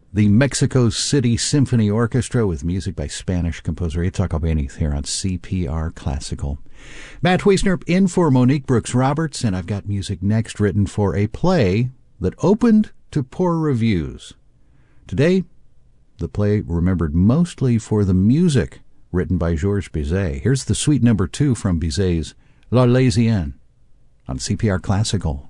the Mexico City Symphony Orchestra with music by Spanish composer Itzhak Albéniz here on CPR Classical. Matt Wiesner in for Monique Brooks Roberts, and I've got music next written for a play that opened to poor reviews. Today, the play remembered mostly for the music written by Georges Bizet. Here's the suite number 2 from Bizet's L'Arlésienne on CPR Classical.